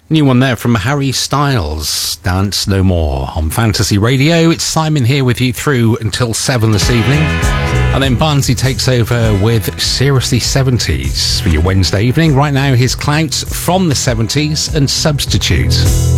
New one there from Harry Styles, Dance No More on Fantasy Radio. It's Simon here with you through until 7 this evening. And then Barnsley takes over with Seriously 70s for your Wednesday evening. Right now, his Clouts from the 70s and Substitute.